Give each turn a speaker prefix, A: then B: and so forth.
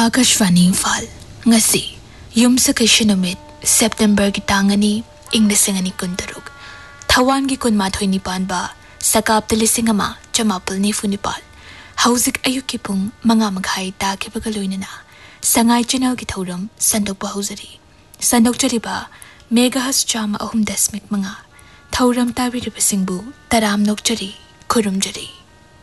A: Akashvani Imphal ngasi yumsa kaishinumit September ki tangani ing lisingani kuntaruk Thawan ki kunmathoi nipan ba sakap lisingama chamapul ni funipal hauzik ayuki pung manga maghai ta ki bagaloinana sangai channel ki thoram sandok ba hauzari sandok chariba megahertz chama ahum dasmik manga thoram tabiri basingbu taram nokchari kurum jari